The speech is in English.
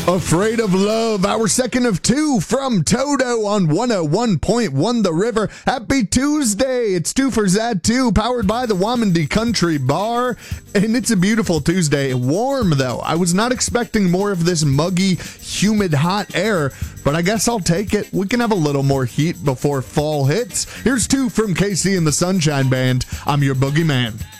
Afraid of Love, our second of two from Toto on 101.1 The River. Happy Tuesday. It's 2 for Zad 2, powered by the Wamandi Country Bar. And it's a beautiful Tuesday. Warm, though. I was not expecting more of this muggy, humid, hot air, but I guess I'll take it. We can have a little more heat before fall hits. Here's 2 from KC and the Sunshine Band. I'm your boogeyman.